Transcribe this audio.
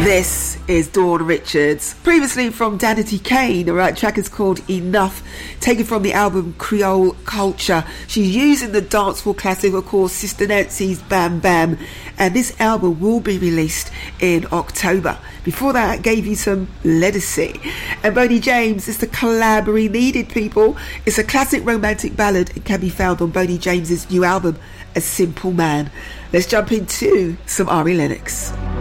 This is Dawn Richards, previously from Danity Kane. The right track is called Enough, taken from the album Creole Culture. She's using the dancehall classic, of course, Sister Nancy's Bam Bam, and this album will be released in October. Before that, I gave you some Ledisi. And Boney James is the Collaborate Needed, people. It's a classic romantic ballad and can be found on Boney James's new album, A Simple Man. Let's jump into some Ari Lennox.